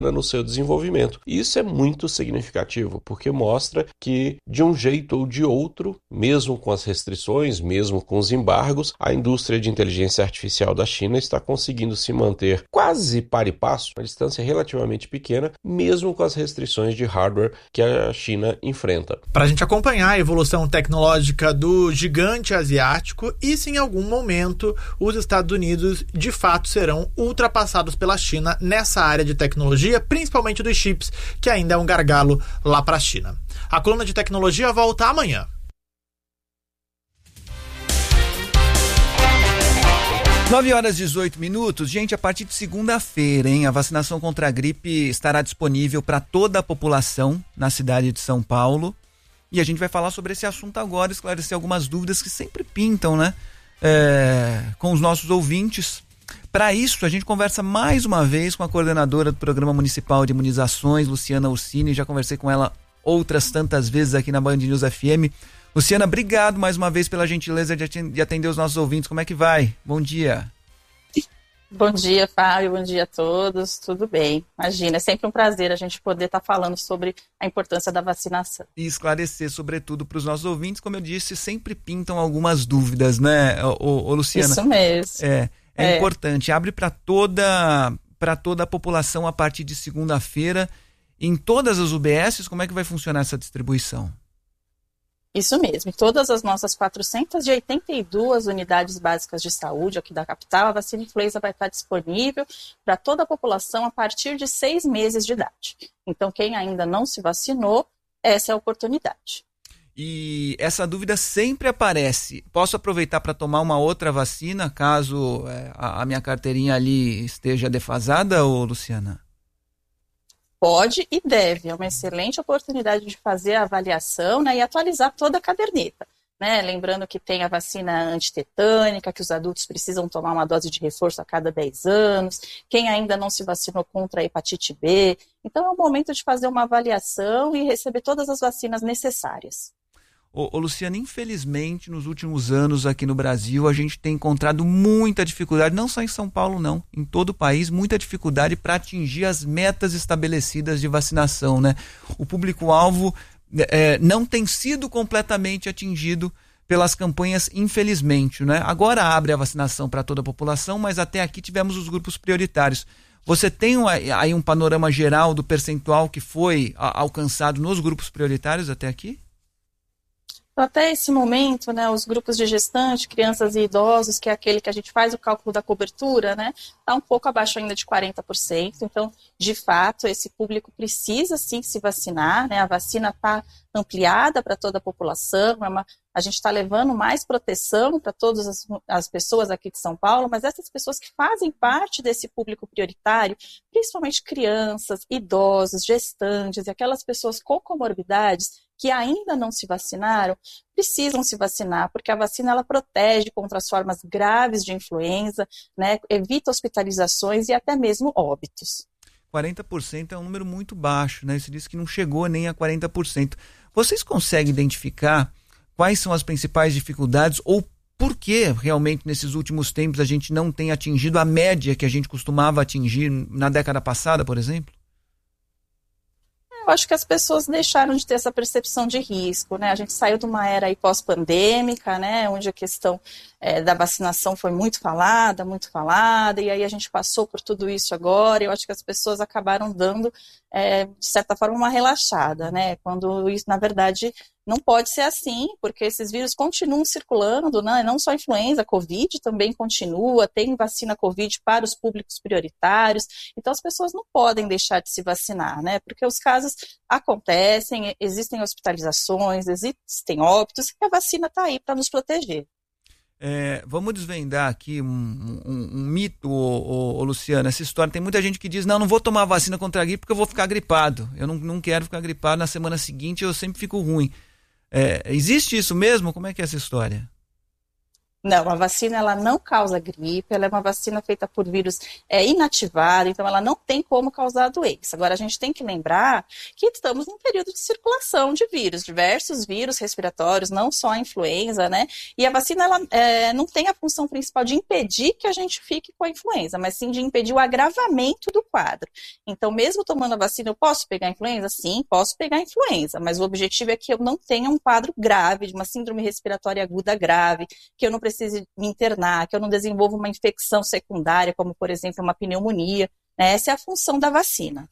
no seu desenvolvimento. Isso é muito significativo, porque mostra que, de um jeito ou de outro, mesmo com as restrições, mesmo com os embargos, a indústria de inteligência artificial da China está conseguindo se manter quase par e passo, uma distância relativamente pequena, mesmo com as restrições de hardware que a China enfrenta. Para a gente acompanhar a evolução tecnológica do gigante asiático e se em algum momento os Estados Unidos de fato serão ultrapassados pela China nessa área de tecnologia, principalmente dos chips, que ainda é um gargalo lá para a China. A coluna de tecnologia volta amanhã. 9h18. Gente, a partir de segunda-feira, a vacinação contra a gripe estará disponível para toda a população na cidade de São Paulo. E a gente vai falar sobre esse assunto agora, esclarecer algumas dúvidas que sempre pintam, né? Com os nossos ouvintes. Para isso, a gente conversa mais uma vez com a coordenadora do Programa Municipal de Imunizações, Luciana Ursini. Já conversei com ela outras tantas vezes aqui na Band News FM. Luciana, obrigado mais uma vez pela gentileza de atender os nossos ouvintes. Como é que vai? Bom dia. Bom dia, Fábio. Bom dia a todos. Tudo bem. Imagina, é sempre um prazer a gente poder estar falando sobre a importância da vacinação. E esclarecer, sobretudo, para os nossos ouvintes, como eu disse, sempre pintam algumas dúvidas, né, Luciana? Isso mesmo. É importante. Abre para toda a população a partir de segunda-feira. Em todas as UBSs, como é que vai funcionar essa distribuição? Isso mesmo. Em todas as nossas 482 unidades básicas de saúde aqui da capital, a vacina influenza vai estar disponível para toda a população a partir de 6 meses de idade. Então, quem ainda não se vacinou, essa é a oportunidade. E essa dúvida sempre aparece. Posso aproveitar para tomar uma outra vacina, caso a minha carteirinha ali esteja defasada, Luciana? Pode e deve. É uma excelente oportunidade de fazer a avaliação, né, e atualizar toda a caderneta. Né? Lembrando que tem a vacina antitetânica, que os adultos precisam tomar uma dose de reforço a cada 10 anos. Quem ainda não se vacinou contra a hepatite B. Então é o momento de fazer uma avaliação e receber todas as vacinas necessárias. Luciana, infelizmente, nos últimos anos aqui no Brasil, a gente tem encontrado muita dificuldade, não só em São Paulo, não, em todo o país, muita dificuldade para atingir as metas estabelecidas de vacinação, né? O público-alvo não tem sido completamente atingido pelas campanhas, infelizmente, né? Agora abre a vacinação para toda a população, mas até aqui tivemos os grupos prioritários. Você tem aí um panorama geral do percentual que foi alcançado nos grupos prioritários até aqui? Até esse momento, né, os grupos de gestante, crianças e idosos, que é aquele que a gente faz o cálculo da cobertura, né, está um pouco abaixo ainda de 40%. Então, de fato, esse público precisa sim se vacinar, né, a vacina está ampliada para toda a população, a gente está levando mais proteção para todas as pessoas aqui de São Paulo, mas essas pessoas que fazem parte desse público prioritário, principalmente crianças, idosos, gestantes e aquelas pessoas com comorbidades, que ainda não se vacinaram, precisam se vacinar, porque a vacina ela protege contra as formas graves de influenza, né, evita hospitalizações e até mesmo óbitos. 40% é um número muito baixo, né? Você disse que não chegou nem a 40%. Vocês conseguem identificar quais são as principais dificuldades ou por que realmente nesses últimos tempos a gente não tem atingido a média que a gente costumava atingir na década passada, por exemplo? Eu acho que as pessoas deixaram de ter essa percepção de risco, né? A gente saiu de uma era aí pós-pandêmica, né? Onde a questão da vacinação foi muito falada, e aí a gente passou por tudo isso agora, e eu acho que as pessoas acabaram dando, de certa forma, uma relaxada, né? Quando isso, na verdade, não pode ser assim, porque esses vírus continuam circulando, né? Não só a influenza, a Covid também continua, tem vacina Covid para os públicos prioritários, então as pessoas não podem deixar de se vacinar, né? Porque os casos acontecem, existem hospitalizações, existem óbitos, e a vacina está aí para nos proteger. Vamos desvendar aqui um mito, Luciana, essa história. Tem muita gente que diz, não vou tomar vacina contra a gripe porque eu vou ficar gripado. Eu não quero ficar gripado, na semana seguinte eu sempre fico ruim. Existe isso mesmo? Como é que é essa história? Não, a vacina ela não causa gripe, ela é uma vacina feita por vírus inativado, então ela não tem como causar doença. Agora, a gente tem que lembrar que estamos num período de circulação de vírus, diversos vírus respiratórios, não só a influenza, né? E a vacina ela não tem a função principal de impedir que a gente fique com a influenza, mas sim de impedir o agravamento do quadro. Então, mesmo tomando a vacina, eu posso pegar a influenza? Sim, posso pegar a influenza, mas o objetivo é que eu não tenha um quadro grave, de uma síndrome respiratória aguda grave, que eu não precise me internar, que eu não desenvolva uma infecção secundária, como, por exemplo, uma pneumonia. Né? Essa é a função da vacina.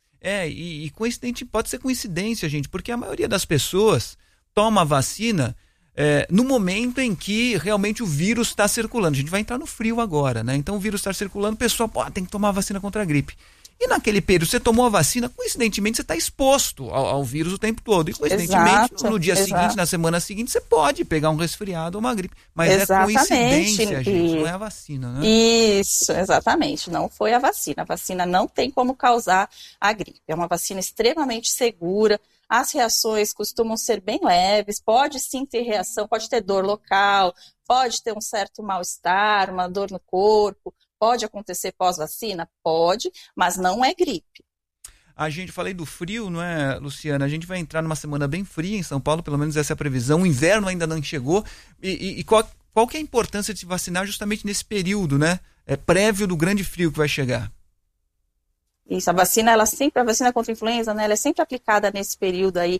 E coincidente, pode ser coincidência, gente, porque a maioria das pessoas toma a vacina no momento em que realmente o vírus está circulando. A gente vai entrar no frio agora, né? Então o vírus está circulando, o pessoal tem que tomar a vacina contra a gripe. E naquele período, você tomou a vacina, coincidentemente você está exposto ao vírus o tempo todo. E coincidentemente, no dia seguinte, na semana seguinte, você pode pegar um resfriado ou uma gripe. Mas exatamente. É coincidência, gente, não é a vacina, né? Isso, exatamente. Não foi a vacina. A vacina não tem como causar a gripe. É uma vacina extremamente segura. As reações costumam ser bem leves. Pode sim ter reação, pode ter dor local, pode ter um certo mal-estar, uma dor no corpo. Pode acontecer pós-vacina? Pode, mas não é gripe. A gente, falei do frio, não é, Luciana? A gente vai entrar numa semana bem fria em São Paulo, pelo menos essa é a previsão. O inverno ainda não chegou. E qual que é a importância de se vacinar justamente nesse período, né? Prévio do grande frio que vai chegar? Isso, a vacina contra a influenza, né? Ela é sempre aplicada nesse período aí,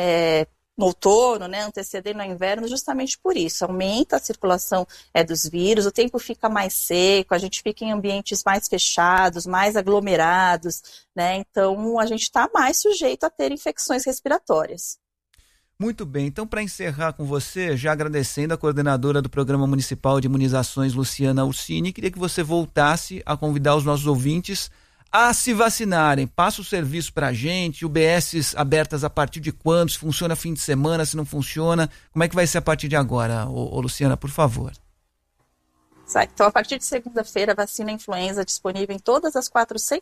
no outono, né, antecedendo ao inverno, justamente por isso. Aumenta a circulação dos vírus, o tempo fica mais seco, a gente fica em ambientes mais fechados, mais aglomerados, né? Então a gente está mais sujeito a ter infecções respiratórias. Muito bem, então para encerrar com você, já agradecendo a coordenadora do Programa Municipal de Imunizações, Luciana Ursini, queria que você voltasse a convidar os nossos ouvintes a se vacinarem. Passa o serviço para a gente, UBSs abertas a partir de quando, se funciona fim de semana, se não funciona, como é que vai ser a partir de agora, Luciana, por favor? Então, a partir de segunda-feira, a vacina influenza disponível em todas as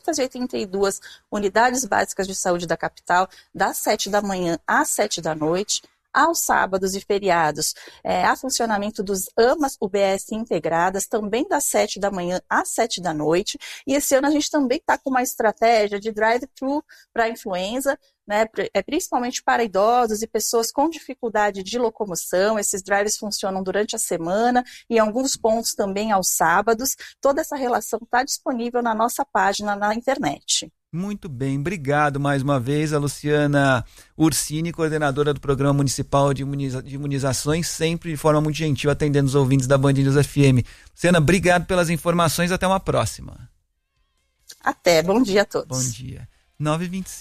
482 unidades básicas de saúde da capital, das 7 da manhã às 7 da noite. Aos sábados e feriados, há funcionamento dos AMAs UBS integradas, também das 7 da manhã às 7 da noite. E esse ano a gente também está com uma estratégia de drive-thru para a influenza, né, principalmente para idosos e pessoas com dificuldade de locomoção. Esses drives funcionam durante a semana e em alguns pontos também aos sábados. Toda essa relação está disponível na nossa página na internet. Muito bem, obrigado mais uma vez a Luciana Ursini, coordenadora do Programa Municipal de Imunizações, sempre de forma muito gentil atendendo os ouvintes da Band News FM. Luciana, obrigado pelas informações, até uma próxima. Até, bom dia a todos. Bom dia. 9h25.